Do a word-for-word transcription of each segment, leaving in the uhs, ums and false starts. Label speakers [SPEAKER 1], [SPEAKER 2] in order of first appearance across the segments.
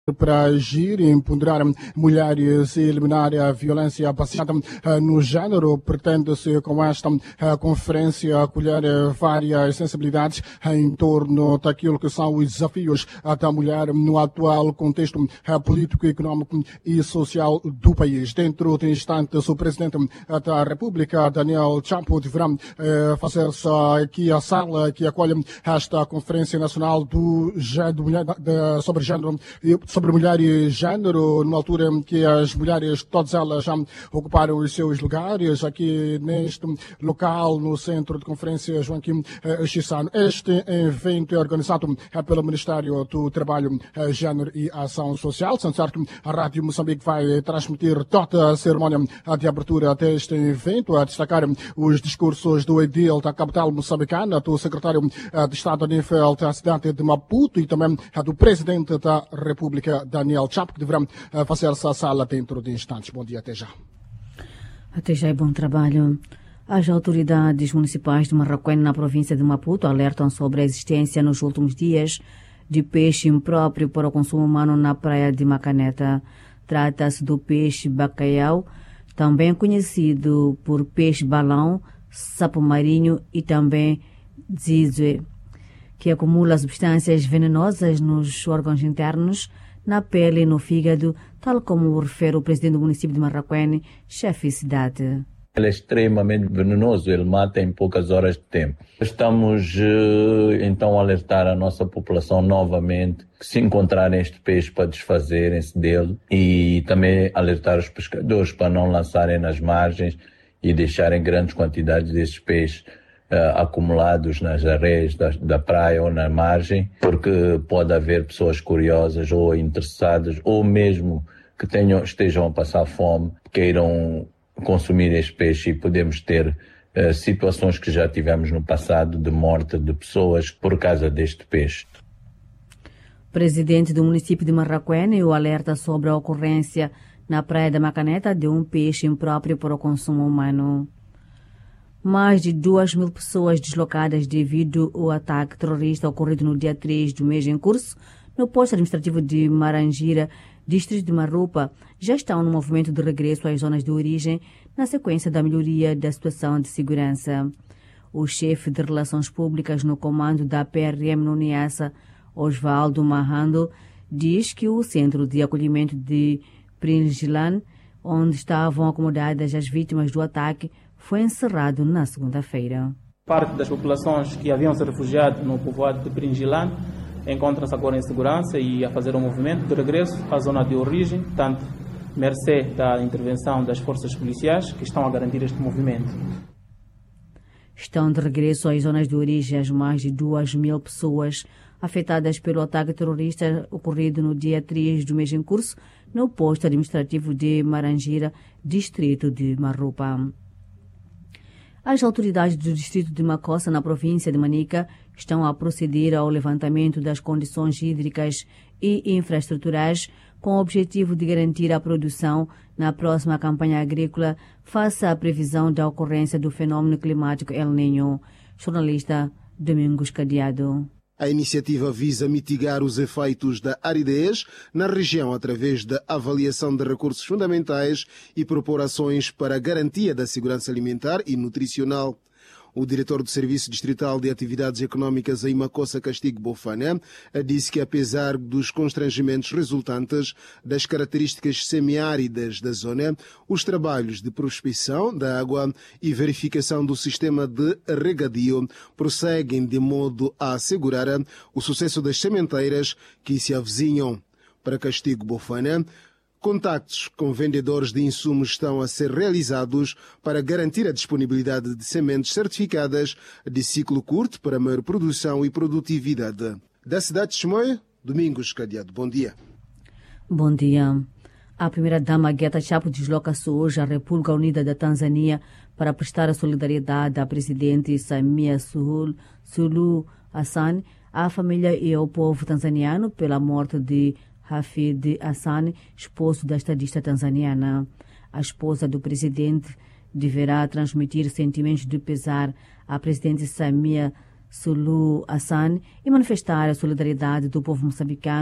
[SPEAKER 1] para agir e empoderar mulheres e eliminar a violência baseada no género. Pretende-se com esta conferência acolher várias sensibilidades em torno daquilo que são os desafios da mulher no atual contexto político, económico e social do país. Dentro de instantes, o Presidente da República, Daniel Chapo, deverá fazer-se aqui a sala que acolhe esta Conferência Nacional do, do, de, sobre Género e sobre mulher e género, numa altura em que as mulheres, todas elas já ocuparam os seus lugares aqui neste local, no Centro de Conferência Joaquim Chissano. Este evento é organizado pelo Ministério do Trabalho, Género e Ação Social. Sendo certo que a Rádio Moçambique vai transmitir toda a cerimónia de abertura deste evento, a destacar os discursos do edil da capital moçambicana, do secretário de Estado a nível da cidade de Maputo e também do Presidente da República, Daniel Chapo, que deverá fazer essa sala dentro de instantes. Bom dia, até já.
[SPEAKER 2] Até já e bom trabalho. As autoridades municipais de Marraquém, na província de Maputo, alertam sobre a existência nos últimos dias de peixe impróprio para o consumo humano na praia de Macaneta. Trata-se do peixe bacalhau, também conhecido por peixe-balão, sapo marinho e também zizue, que acumula substâncias venenosas nos órgãos internos, na pele e no fígado, tal como refere o presidente do município de Marraquém, chefe de cidade.
[SPEAKER 3] Ele é extremamente venenoso, ele mata em poucas horas de tempo. Estamos então a alertar a nossa população novamente que se encontrarem este peixe para desfazerem-se dele e também alertar os pescadores para não lançarem nas margens e deixarem grandes quantidades desses peixes Uh, acumulados nas areias da, da praia ou na margem, porque pode haver pessoas curiosas ou interessadas, ou mesmo que tenham, estejam a passar fome, queiram consumir este peixe e podemos ter uh, situações que já tivemos no passado de morte de pessoas por causa deste peixe.
[SPEAKER 2] Presidente do município de Marraquém o alerta sobre a ocorrência na praia da Macaneta de um peixe impróprio para o consumo humano. Mais de duas mil pessoas deslocadas devido ao ataque terrorista ocorrido no dia três do mês em curso no posto administrativo de Marangira, distrito de Marrupa, já estão no movimento de regresso às zonas de origem na sequência da melhoria da situação de segurança. O chefe de Relações Públicas no comando da P R M no Niassa, Osvaldo Marrando, diz que o centro de acolhimento de Pringilan, onde estavam acomodadas as vítimas do ataque, foi encerrado na segunda-feira.
[SPEAKER 4] Parte das populações que haviam se refugiado no povoado de Pringilan encontram-se agora em segurança e a fazer um movimento de regresso à zona de origem, tanto mercê da intervenção das forças policiais que estão a garantir este movimento.
[SPEAKER 2] Estão de regresso às zonas de origem as mais de duas mil pessoas afetadas pelo ataque terrorista ocorrido no dia três do mês em curso no posto administrativo de Marangira, distrito de Marrupa. As autoridades do distrito de Macossa, na província de Manica, estão a proceder ao levantamento das condições hídricas e infraestruturais com o objetivo de garantir a produção na próxima campanha agrícola face à previsão da ocorrência do fenômeno climático El Niño. Jornalista Domingos Cadeado.
[SPEAKER 5] A iniciativa visa mitigar os efeitos da aridez na região através da avaliação de recursos fundamentais e propor ações para a garantia da segurança alimentar e nutricional. O diretor do Serviço Distrital de Atividades Econômicas em Macossa, Castigo Bofana, disse que, apesar dos constrangimentos resultantes das características semiáridas da zona, os trabalhos de prospecção da água e verificação do sistema de regadio prosseguem de modo a assegurar o sucesso das sementeiras que se avizinham. Para Castigo Bofana, contactos com vendedores de insumos estão a ser realizados para garantir a disponibilidade de sementes certificadas de ciclo curto para maior produção e produtividade. Da cidade de Chimoio, Domingos Cadeado. Bom dia.
[SPEAKER 2] Bom dia. A primeira-dama Guetta Chapo desloca-se hoje à República Unida da Tanzânia para prestar a solidariedade à presidente Samia Suluhu Hassan, à família e ao povo tanzaniano pela morte de Hafidh Hassan, esposo da estadista tanzaniana. A esposa do presidente deverá transmitir sentimentos de pesar à presidente Samia Suluhu Hassan e manifestar a solidariedade do povo moçambicano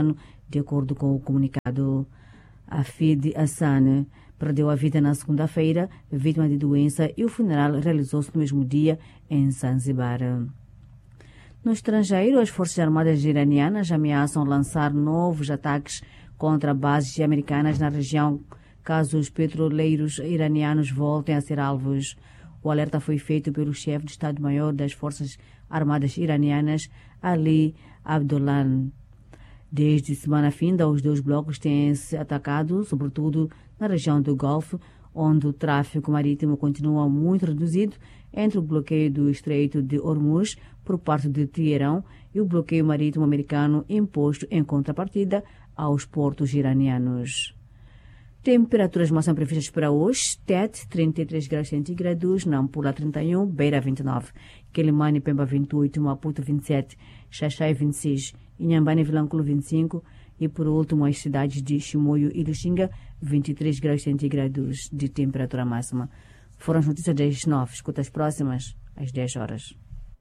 [SPEAKER 2] De acordo com o comunicado, Afid Hassan perdeu a vida na segunda-feira, vítima de doença, e o funeral realizou-se no mesmo dia em Zanzibar. No estrangeiro, as Forças Armadas iranianas ameaçam lançar novos ataques contra bases americanas na região, caso os petroleiros iranianos voltem a ser alvos. O alerta foi feito pelo chefe de Estado-Maior das Forças Armadas iranianas, Ali Abdollan. Desde semana finda, os dois blocos têm-se atacado, sobretudo na região do Golfo, onde o tráfego marítimo continua muito reduzido entre o bloqueio do Estreito de Hormuz por parte de Teherão e o bloqueio marítimo americano imposto em contrapartida aos portos iranianos. Temperaturas máximas previstas para hoje: Tete, trinta e três graus centígrados, Nampula, trinta e um, Beira, vinte e nove, Quelimane, Pemba, vinte e oito, Maputo, vinte e sete, Xaxai, vinte e seis, Inhambane, Vilanculo, vinte e cinco e, por último, as cidades de Chimoio e Luxinga, vinte e três graus centígrados de temperatura máxima. Foram as notícias das nove. Escuta as próximas às dez horas.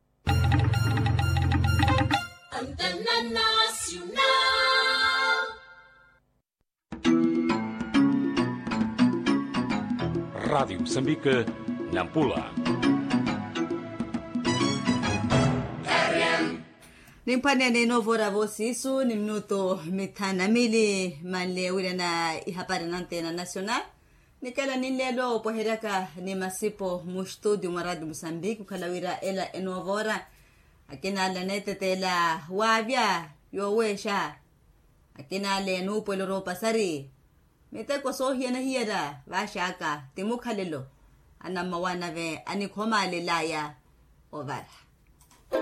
[SPEAKER 6] Rádio Moçambique, Nampula.
[SPEAKER 7] Nimpane ne novora vosisu ni minuto mitana mili male ule na ihapari na antena nacional. Nikala nilelo opoheraka ni masipo mu studio wa Radio Moçambique kalawira ela enovora akina la netete la wabia yowesha akina le nupo loro pasari mete ko so hiena hiera vashaka timukhalelo anamawana ve anikhoma le laya ovara.